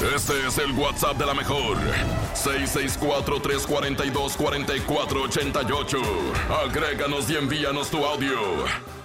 Este es el WhatsApp de la mejor. 664-342-4488. Agréganos y envíanos tu audio.